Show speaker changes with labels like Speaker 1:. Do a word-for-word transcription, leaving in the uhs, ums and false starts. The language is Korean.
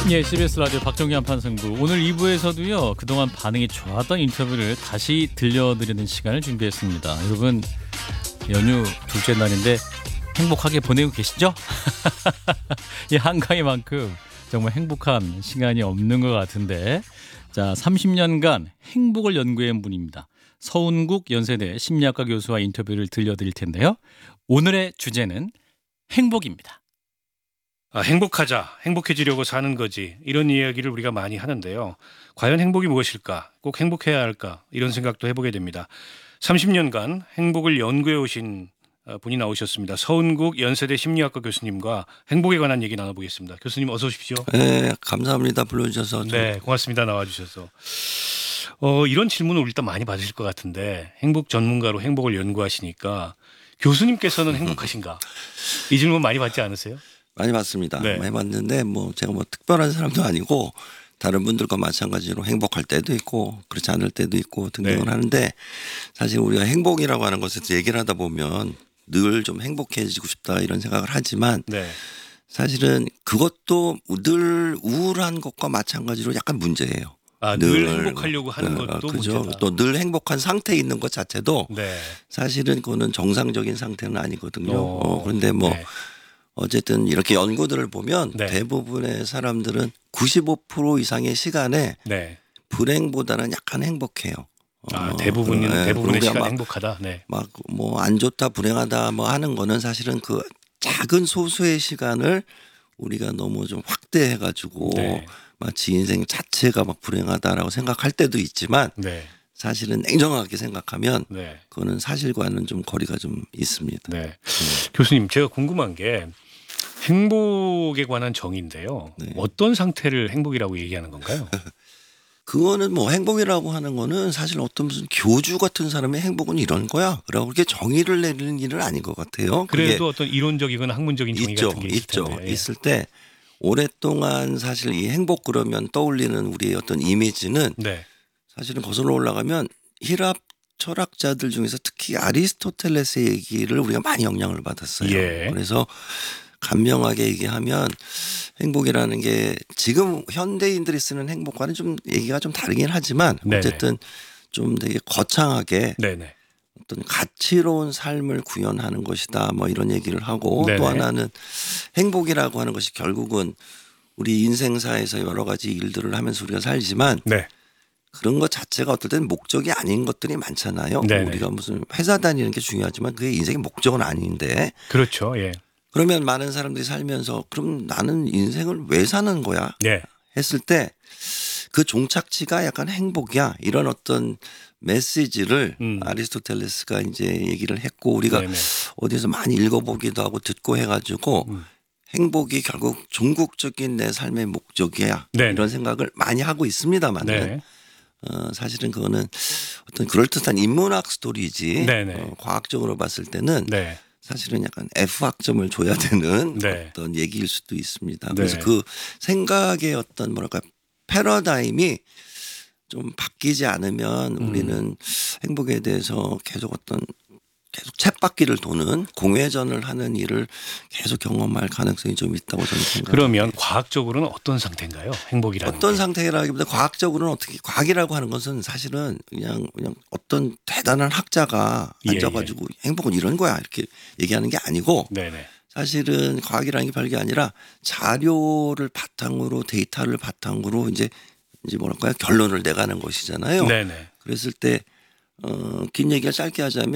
Speaker 1: 예, 씨비에스 라디오 박정희 한판승부. 오늘 이 부에서도요 그동안 반응이 좋았던 인터뷰를 다시 들려드리는 시간을 준비했습니다. 여러분 연휴 둘째 날인데 행복하게 보내고 계시죠? 이 한가위 만큼 정말 행복한 시간이 없는 것 같은데, 자 삼십 년간 행복을 연구한 분입니다. 서운국 연세대 심리학과 교수와 인터뷰를 들려드릴 텐데요. 오늘의 주제는 행복입니다.
Speaker 2: 아, 행복하자, 행복해지려고 사는 거지, 이런 이야기를 우리가 많이 하는데요. 과연 행복이 무엇일까? 꼭 행복해야 할까? 이런 생각도 해보게 됩니다. 삼십 년간 행복을 연구해 오신 분이 나오셨습니다. 서운국 연세대 심리학과 교수님과 행복에 관한 얘기 나눠보겠습니다. 교수님 어서 오십시오.
Speaker 3: 네, 감사합니다. 불러주셔서.
Speaker 2: 네, 고맙습니다. 나와주셔서. 어, 이런 질문을 일단 많이 받으실 것 같은데, 행복 전문가로 행복을 연구하시니까 교수님께서는 행복하신가? 이 질문 많이 받지 않으세요?
Speaker 3: 많이 받습니다.
Speaker 2: 네.
Speaker 3: 많이 받는데 뭐 제가 뭐 특별한 사람도 아니고 다른 분들과 마찬가지로 행복할 때도 있고 그렇지 않을 때도 있고 등등을
Speaker 2: 네.
Speaker 3: 하는데, 사실 우리가 행복이라고 하는 것에서 얘기를 하다 보면 늘 좀 행복해지고 싶다 이런 생각을 하지만
Speaker 2: 네.
Speaker 3: 사실은 그것도 늘 우울한 것과 마찬가지로 약간 문제예요.
Speaker 2: 아, 늘 행복하려고 하는 것도
Speaker 3: 그죠.
Speaker 2: 문제다.
Speaker 3: 또 늘 행복한 상태에 있는 것 자체도
Speaker 2: 네.
Speaker 3: 사실은 그거는 정상적인 상태는 아니거든요.
Speaker 2: 어,
Speaker 3: 어, 그런데 뭐
Speaker 2: 네.
Speaker 3: 어쨌든 이렇게 연구들을 보면
Speaker 2: 네.
Speaker 3: 대부분의 사람들은 구십오 퍼센트 이상의 시간에
Speaker 2: 네.
Speaker 3: 불행보다는 약간 행복해요.
Speaker 2: 아,
Speaker 3: 어,
Speaker 2: 대부분은
Speaker 3: 네,
Speaker 2: 대부분의
Speaker 3: 우리가
Speaker 2: 시간
Speaker 3: 막,
Speaker 2: 행복하다. 네.
Speaker 3: 막 뭐 안 좋다, 불행하다 뭐 하는 거는 사실은 그 작은 소수의 시간을 우리가 너무 좀 확대해가지고
Speaker 2: 네.
Speaker 3: 마치 인생 자체가 막 불행하다라고 생각할 때도 있지만
Speaker 2: 네.
Speaker 3: 사실은 냉정하게 생각하면
Speaker 2: 네.
Speaker 3: 그거는 사실과는 좀 거리가 좀 있습니다.
Speaker 2: 네. 교수님, 제가 궁금한 게 행복에 관한 정의인데요.
Speaker 3: 네.
Speaker 2: 어떤 상태를 행복이라고 얘기하는 건가요?
Speaker 3: 그거는 뭐 행복이라고 하는 거는 사실 어떤 무슨 교주 같은 사람의 행복은 이런 거야, 그러고 그렇게 정의를 내리는 일은 아닌 것 같아요.
Speaker 2: 그래도 어떤 이론적이거나 학문적인 정의
Speaker 3: 있죠,
Speaker 2: 같은 게 있을
Speaker 3: 있죠.
Speaker 2: 텐데. 예.
Speaker 3: 있을 때 오랫동안 사실 이 행복 그러면 떠올리는 우리의 어떤 이미지는
Speaker 2: 네.
Speaker 3: 사실은 거슬러 올라가면 히랍 철학자들 중에서 특히 아리스토텔레스의 얘기를 우리가 많이 영향을 받았어요.
Speaker 2: 예.
Speaker 3: 그래서 간명하게 얘기하면 행복이라는 게 지금 현대인들이 쓰는 행복과는 좀 얘기가 좀 다르긴 하지만
Speaker 2: 네네.
Speaker 3: 어쨌든 좀 되게 거창하게
Speaker 2: 네네.
Speaker 3: 어떤 가치로운 삶을 구현하는 것이다 뭐 이런 얘기를 하고,
Speaker 2: 네네.
Speaker 3: 또 하나는 행복이라고 하는 것이 결국은 우리 인생사에서 여러 가지 일들을 하면서 우리가 살지만
Speaker 2: 네.
Speaker 3: 그런 것 자체가 어떨 때는 목적이 아닌 것들이 많잖아요.
Speaker 2: 네네.
Speaker 3: 우리가 무슨 회사 다니는 게 중요하지만 그게 인생의 목적은 아닌데,
Speaker 2: 그렇죠. 예.
Speaker 3: 그러면 많은 사람들이 살면서 그럼 나는 인생을 왜 사는 거야
Speaker 2: 네.
Speaker 3: 했을 때 그 종착지가 약간 행복이야, 이런 어떤 메시지를
Speaker 2: 음.
Speaker 3: 아리스토텔레스가 이제 얘기를 했고, 우리가
Speaker 2: 네네.
Speaker 3: 어디서 많이 읽어보기도 하고 듣고 해가지고
Speaker 2: 음.
Speaker 3: 행복이 결국 종국적인 내 삶의 목적이야,
Speaker 2: 네네.
Speaker 3: 이런 생각을 많이 하고 있습니다만
Speaker 2: 네.
Speaker 3: 어, 사실은 그거는 어떤 그럴듯한 인문학 스토리지,
Speaker 2: 네네.
Speaker 3: 어, 과학적으로 봤을 때는
Speaker 2: 네.
Speaker 3: 사실은 약간 F학점을 줘야 되는
Speaker 2: 네.
Speaker 3: 어떤 얘기일 수도 있습니다.
Speaker 2: 네.
Speaker 3: 그래서 그 생각의 어떤 뭐랄까 패러다임이 좀 바뀌지 않으면
Speaker 2: 음.
Speaker 3: 우리는 행복에 대해서 계속 어떤 계속 쳇바퀴를 도는 공회전을 하는 일을 계속 경험할 가능성이 좀 있다고 저는 생각합니다.
Speaker 2: 그러면 과학적으로는 어떤 상태인가요? 행복이라는
Speaker 3: 어떤
Speaker 2: 게.
Speaker 3: 상태라기보다 과학적으로는 어떻게, 과학이라고 하는 것은 사실은 그냥 그냥 어떤 대단한 학자가
Speaker 2: 예,
Speaker 3: 앉아가지고 행복은 이런 거야 이렇게 얘기하는 게 아니고,
Speaker 2: 네네.
Speaker 3: 사실은 과학이라는 게 별게 아니라 자료를 바탕으로 데이터를 바탕으로 이제 이제 뭐랄까요 결론을 내가는 것이잖아요.
Speaker 2: 네네.
Speaker 3: 그랬을 때 어, 긴 얘기를 짧게 하자면